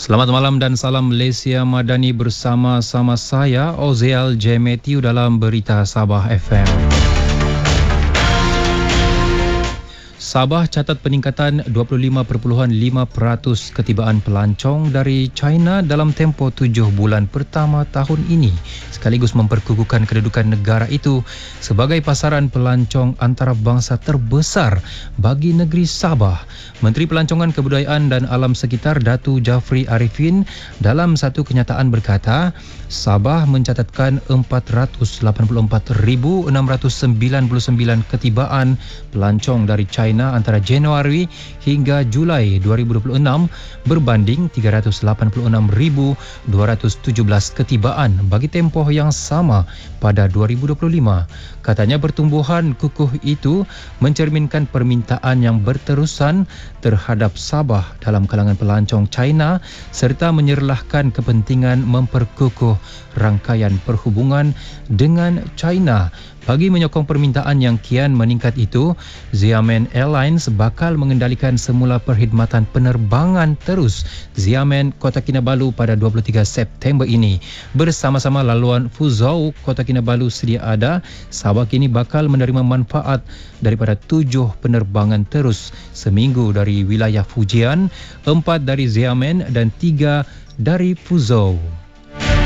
Selamat malam dan salam Malaysia Madani bersama-sama saya Oziel J. Matthew dalam Berita Sabah FM. Sabah catat peningkatan 25.5% ketibaan pelancong dari China dalam tempoh 7 bulan pertama tahun ini, sekaligus memperkukuhkan kedudukan negara itu sebagai pasaran pelancong antarabangsa terbesar bagi negeri Sabah. Menteri Pelancongan Kebudayaan dan Alam Sekitar Datu Jafri Arifin dalam satu kenyataan berkata, Sabah mencatatkan 484,699 ketibaan pelancong dari China antara Januari hingga Julai 2026 berbanding 386,217 ketibaan bagi tempoh yang sama pada 2025. Katanya pertumbuhan kukuh itu mencerminkan permintaan yang berterusan terhadap Sabah dalam kalangan pelancong China serta menyerlahkan kepentingan memperkukuh rangkaian perhubungan dengan China. Bagi menyokong permintaan yang kian meningkat itu, Xiamen Airlines bakal mengendalikan semula perkhidmatan penerbangan terus Xiamen Kota Kinabalu pada 23 September ini. Bersama-sama laluan Fuzhou Kota Kinabalu sedia ada, Sabah kini bakal menerima manfaat daripada 7 penerbangan terus seminggu dari wilayah Fujian, 4 dari Xiamen dan 3 dari Fuzhou.